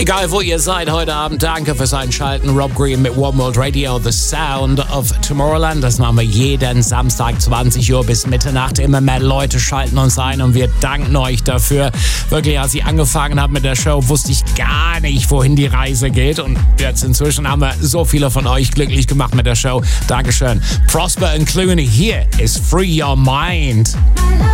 Egal, wo ihr seid heute Abend, danke fürs Einschalten. Rob Green mit One World Radio, The Sound of Tomorrowland. Das machen wir jeden Samstag 20 Uhr bis Mitternacht. Immer mehr Leute schalten uns ein und wir danken euch dafür. Wirklich, als ich angefangen habe mit der Show, wusste ich gar nicht, wohin die Reise geht. Und jetzt inzwischen haben wir so viele von euch glücklich gemacht mit der Show. Dankeschön. Prosper and Clooney, hier ist Free Your Mind.